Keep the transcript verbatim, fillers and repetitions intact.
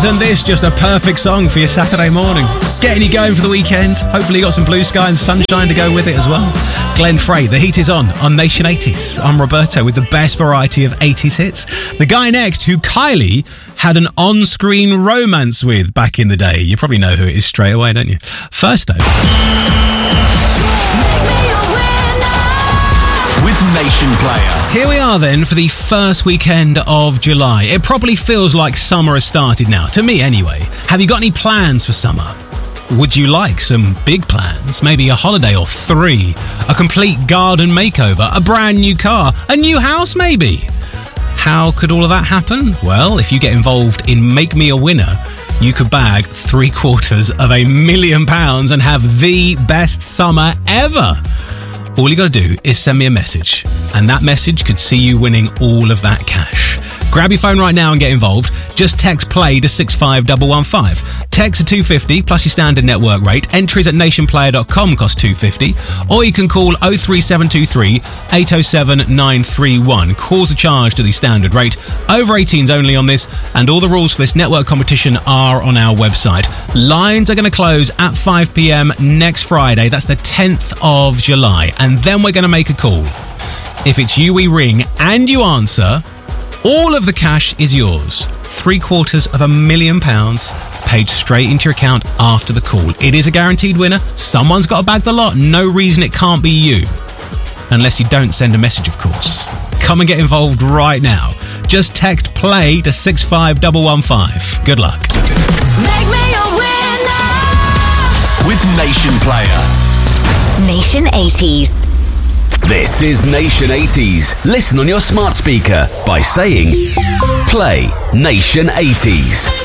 Isn't this just a perfect song for your Saturday morning? Getting you going for the weekend. Hopefully you got some blue sky and sunshine to go with it as well. Glenn Frey, The Heat Is On on Nation eighties. I'm Roberto with the best variety of eighties hits. The guy next who Kylie had an on-screen romance with back in the day. You probably know who it is straight away, don't you? First though... with Nation Player. Here we are then for the first weekend of July. It probably feels like summer has started now, to me anyway. Have you got any plans for summer? Would you like some big plans? Maybe a holiday or three, a complete garden makeover, a brand new car, a new house maybe? How could all of that happen? Well, if you get involved in Make Me a Winner, you could bag three quarters of a million pounds and have the best summer ever. All you got to do is send me a message, and that message could see you winning all of that cash. Grab your phone right now and get involved. Just text play to six five one one five. Text to two fifty plus your standard network rate. Entries at nation player dot com cost two fifty. Or you can call oh three seven two three eight oh seven nine three one. Calls are charged to the standard rate. Over eighteens only on this, and all the rules for this network competition are on our website. Lines are going to close at five p.m. next Friday. That's the tenth of July. And then we're going to make a call. If it's you we ring and you answer, all of the cash is yours. Three quarters of a million pounds paid straight into your account after the call. It is a guaranteed winner. Someone's got to bag the lot. No reason it can't be you. Unless you don't send a message, of course. Come and get involved right now. Just text play to six five one one five. Good luck. Make me a winner with Nation Player. Nation eighties. This is Nation eighties. Listen on your smart speaker by saying play Nation eighties.